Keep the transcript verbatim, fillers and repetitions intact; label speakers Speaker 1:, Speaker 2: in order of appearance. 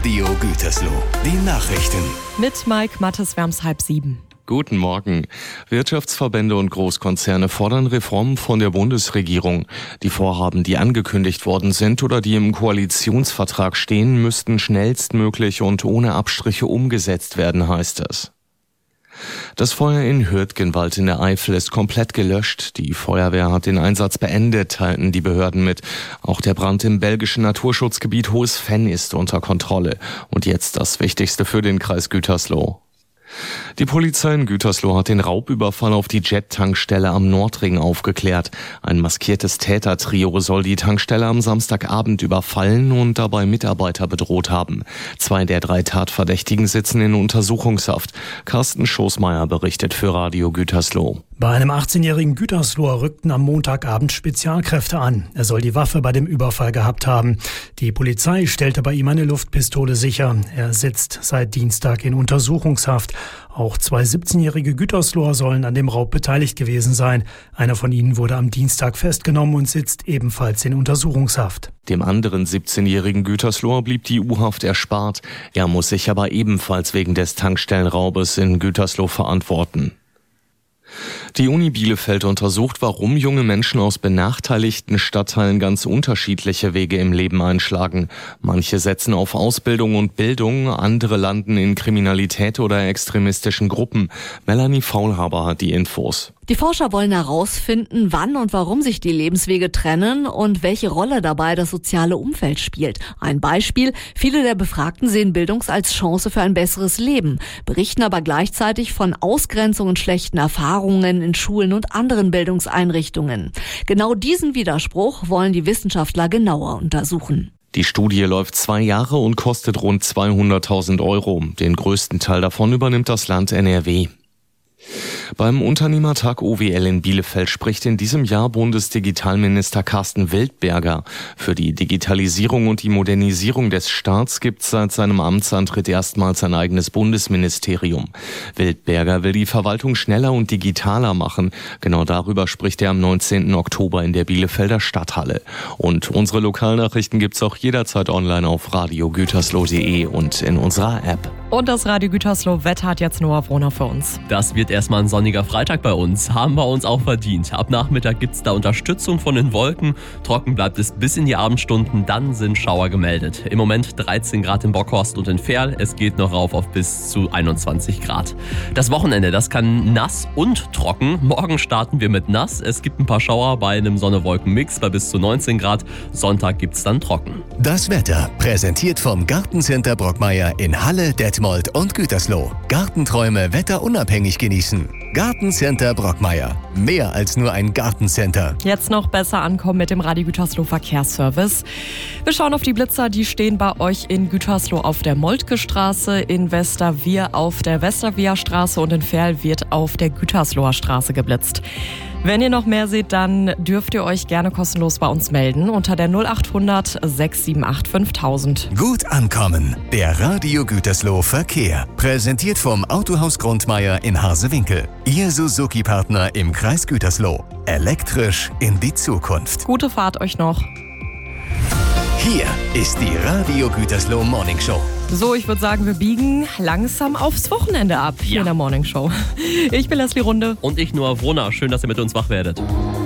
Speaker 1: Radio Gütersloh. Die Nachrichten.
Speaker 2: Mit Mike Mattes, wir haben's halb sieben.
Speaker 3: Guten Morgen. Wirtschaftsverbände und Großkonzerne fordern Reformen von der Bundesregierung. Die Vorhaben, die angekündigt worden sind oder die im Koalitionsvertrag stehen, müssten schnellstmöglich und ohne Abstriche umgesetzt werden, heißt es. Das Feuer in Hürtgenwald in der Eifel ist komplett gelöscht. Die Feuerwehr hat den Einsatz beendet, teilten die Behörden mit. Auch der Brand im belgischen Naturschutzgebiet Hohes Venn ist unter Kontrolle. Und jetzt das Wichtigste für den Kreis Gütersloh. Die Polizei in Gütersloh hat den Raubüberfall auf die Jet-Tankstelle am Nordring aufgeklärt. Ein maskiertes Tätertrio soll die Tankstelle am Samstagabend überfallen und dabei Mitarbeiter bedroht haben. Zwei der drei Tatverdächtigen sitzen in Untersuchungshaft. Carsten Schoßmeier berichtet für Radio Gütersloh.
Speaker 4: Bei einem achtzehnjährigen Gütersloher rückten am Montagabend Spezialkräfte an. Er soll die Waffe bei dem Überfall gehabt haben. Die Polizei stellte bei ihm eine Luftpistole sicher. Er sitzt seit Dienstag in Untersuchungshaft. Auch zwei siebzehnjährige Gütersloher sollen an dem Raub beteiligt gewesen sein. Einer von ihnen wurde am Dienstag festgenommen und sitzt ebenfalls in Untersuchungshaft.
Speaker 3: Dem anderen siebzehnjährigen Gütersloher blieb die U-Haft erspart. Er muss sich aber ebenfalls wegen des Tankstellenraubes in Gütersloh verantworten. Die Uni Bielefeld untersucht, warum junge Menschen aus benachteiligten Stadtteilen ganz unterschiedliche Wege im Leben einschlagen. Manche setzen auf Ausbildung und Bildung, andere landen in Kriminalität oder extremistischen Gruppen. Melanie Faulhaber hat die Infos.
Speaker 5: Die Forscher wollen herausfinden, wann und warum sich die Lebenswege trennen und welche Rolle dabei das soziale Umfeld spielt. Ein Beispiel: Viele der Befragten sehen Bildung als Chance für ein besseres Leben, berichten aber gleichzeitig von Ausgrenzung und schlechten Erfahrungen in Schulen und anderen Bildungseinrichtungen. Genau diesen Widerspruch wollen die Wissenschaftler genauer untersuchen.
Speaker 3: Die Studie läuft zwei Jahre und kostet rund zweihunderttausend Euro. Den größten Teil davon übernimmt das Land N R W. Beim Unternehmertag O W L in Bielefeld spricht in diesem Jahr Bundesdigitalminister Carsten Wildberger. Für die Digitalisierung und die Modernisierung des Staats gibt es seit seinem Amtsantritt erstmals ein eigenes Bundesministerium. Wildberger will die Verwaltung schneller und digitaler machen. Genau darüber spricht er am neunzehnten Oktober in der Bielefelder Stadthalle. Und unsere Lokalnachrichten gibt's auch jederzeit online auf radio gütersloh punkt de und in unserer App.
Speaker 2: Und das Radio Gütersloh Wetter hat jetzt Noah Wohner für uns.
Speaker 6: Das wird erstmal ein sonniger Freitag bei uns. Haben wir uns auch verdient. Ab Nachmittag gibt's da Unterstützung von den Wolken. Trocken bleibt es bis in die Abendstunden, dann sind Schauer gemeldet. Im Moment dreizehn Grad in Bockhorst und in Verl. Es geht noch rauf auf bis zu einundzwanzig Grad. Das Wochenende, das kann nass und trocken. Morgen starten wir mit nass. Es gibt ein paar Schauer bei einem Sonne-Wolken-Mix bei bis zu neunzehn Grad. Sonntag gibt's dann trocken.
Speaker 1: Das Wetter präsentiert vom Gartencenter Brockmeier in Halle, Detmold und Gütersloh. Gartenträume wetterunabhängig genießen. Gartencenter Brockmeier. Mehr als nur ein Gartencenter.
Speaker 2: Jetzt noch besser ankommen mit dem Radio Gütersloh Verkehrsservice. Wir schauen auf die Blitzer, die stehen bei euch in Gütersloh auf der Moltke Straße, in Westerwier auf der Westerwier Straße und in Verl wird auf der Gütersloher Straße geblitzt. Wenn ihr noch mehr seht, dann dürft ihr euch gerne kostenlos bei uns melden unter der null acht hundert sechs sieben acht fünftausend.
Speaker 1: Gut ankommen. Der Radio Gütersloh Verkehr. Präsentiert vom Autohaus Grundmeier in Harsewinkel. Ihr Suzuki-Partner im Kreis Gütersloh. Elektrisch in die Zukunft.
Speaker 2: Gute Fahrt euch noch.
Speaker 1: Hier ist die Radio Gütersloh Morning Show.
Speaker 2: So, ich würde sagen, wir biegen langsam aufs Wochenende ab hier
Speaker 6: Ja.
Speaker 2: in der Morning Show. Ich bin Leslie Runde.
Speaker 6: Und ich, Noah Wohner. Schön, dass ihr mit uns wach werdet.